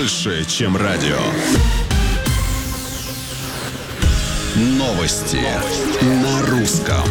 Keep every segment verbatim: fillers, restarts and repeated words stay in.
больше, чем радио. Новости, Новости. На русском.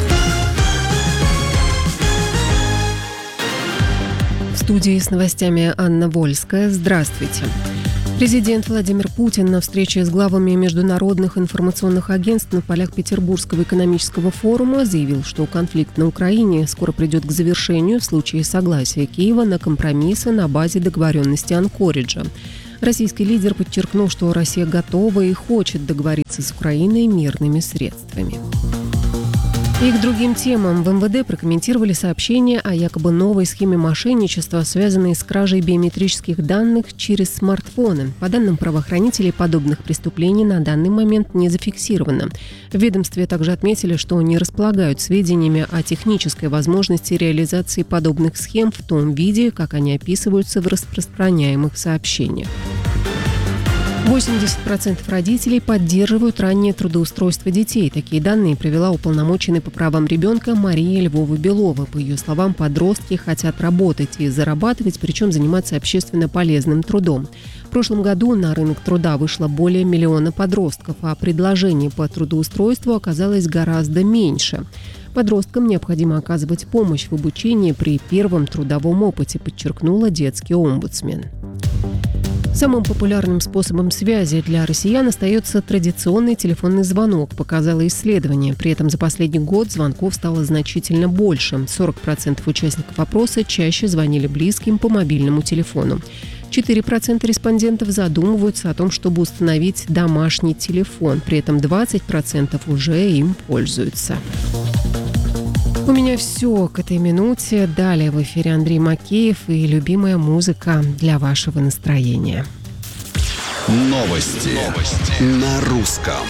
В студии с новостями Анна Вольская. Здравствуйте. Президент Владимир Путин на встрече с главами международных информационных агентств на полях Петербургского экономического форума заявил, что конфликт на Украине скоро придет к завершению в случае согласия Киева на компромиссы на базе договоренности Анкориджа. Российский лидер подчеркнул, что Россия готова и хочет договориться с Украиной мирными средствами. И к другим темам. В эм вэ дэ прокомментировали сообщения о якобы новой схеме мошенничества, связанной с кражей биометрических данных через смартфоны. По данным правоохранителей, подобных преступлений на данный момент не зафиксировано. В ведомстве также отметили, что не располагают сведениями о технической возможности реализации подобных схем в том виде, как они описываются в распространяемых сообщениях. восемьдесят процентов родителей поддерживают раннее трудоустройство детей. Такие данные привела уполномоченный по правам ребенка Мария Львова-Белова. По ее словам, подростки хотят работать и зарабатывать, причем заниматься общественно полезным трудом. В прошлом году на рынок труда вышло более миллиона подростков, а предложений по трудоустройству оказалось гораздо меньше. Подросткам необходимо оказывать помощь в обучении при первом трудовом опыте, подчеркнула детский омбудсмен. Самым популярным способом связи для россиян остается традиционный телефонный звонок, показало исследование. При этом за последний год звонков стало значительно больше. сорок процентов участников опроса чаще звонили близким по мобильному телефону. четыре процента респондентов задумываются о том, чтобы установить домашний телефон. При этом двадцать процентов уже им пользуются. У меня все к этой минуте. Далее в эфире Андрей Макеев и любимая музыка для вашего настроения. Новости, Новости. На русском.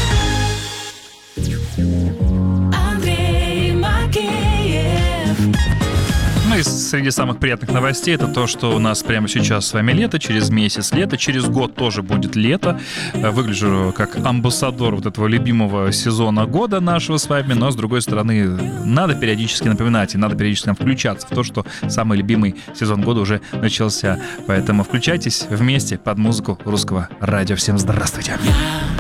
Андрей Макеев. Ну и среди самых приятных новостей это то, что у нас прямо сейчас с вами лето, через месяц лето, через год тоже будет лето. Выгляжу как амбассадор вот этого любимого сезона года нашего с вами, но с другой стороны надо периодически напоминать и надо периодически нам включаться в то, что самый любимый сезон года уже начался. Поэтому включайтесь вместе под музыку русского радио. Всем здравствуйте!